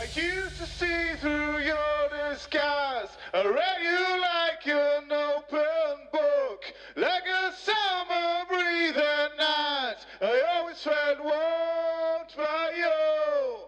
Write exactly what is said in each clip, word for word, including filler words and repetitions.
used to see through your disguise. I read you like an open book, like a summer breathing night. I always felt warmed by you.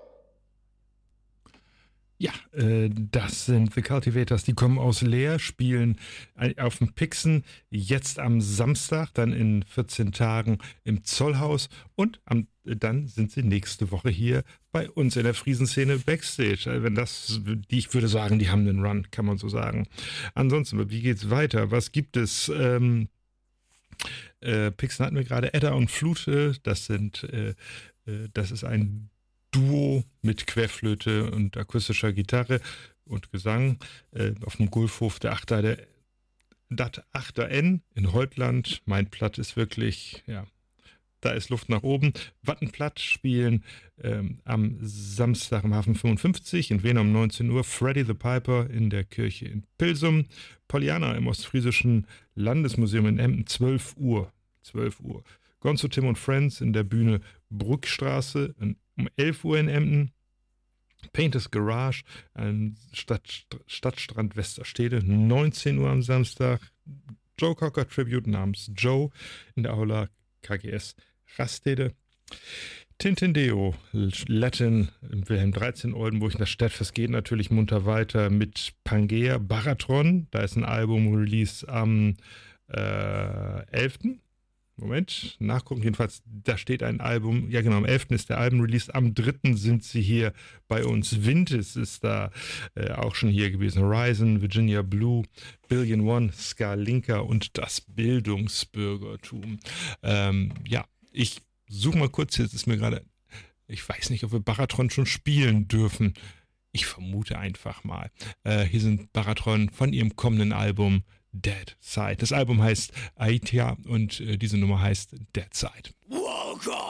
Ja, äh, das sind The Cultivators, die kommen aus Leer, spielen auf dem Pixen jetzt am Samstag, dann in vierzehn Tagen im Zollhaus und am, dann sind sie nächste Woche hier bei uns in der Friesenszene Backstage. Also wenn das, die, ich würde sagen, die haben einen Run, kann man so sagen. Ansonsten, wie geht's weiter? Was gibt es? Ähm, äh, Pixen hatten wir gerade, Edda und Flute, das sind, äh, äh, das ist ein Duo mit Querflöte und akustischer Gitarre und Gesang äh, auf dem Gulfhof der Achter, der Dat Achter N in Heutland. Mein Platt ist wirklich, ja, da ist Luft nach oben. Wattenplatt spielen ähm, am Samstag im Hafen fünfundfünfzig, in Wien um neunzehn Uhr. Freddy the Piper in der Kirche in Pilsum. Pollyanna im Ostfriesischen Landesmuseum in Emden, zwölf Uhr. zwölf Uhr. Gonzo Tim und Friends in der Bühne Brückstraße in um elf Uhr in Emden. Painters Garage, ein Stadt, Stadtstrand Westerstede, neunzehn Uhr am Samstag. Joe Cocker Tribute namens Joe in der Aula K G S Rastede. Tintindeo, Latin im Wilhelm dreizehn Oldenburg, das Stadtfest geht natürlich munter weiter mit Pangea. Baratron, da ist ein Album-Release am äh, elften Moment, nachgucken, jedenfalls, da steht ein Album, ja genau, am elften ist der Album-Release, am dritten sind sie hier bei uns. Vintis ist da äh, auch schon hier gewesen, Horizon, Virginia Blue, Billion One, Ska Linka und das Bildungsbürgertum. Ähm, ja, ich suche mal kurz, jetzt ist mir gerade, ich weiß nicht, ob wir Baratron schon spielen dürfen. Ich vermute einfach mal. Äh, hier sind Baratron von ihrem kommenden Album Dead Side. Das Album heißt Aitia und äh, diese Nummer heißt Dead Side. Welcome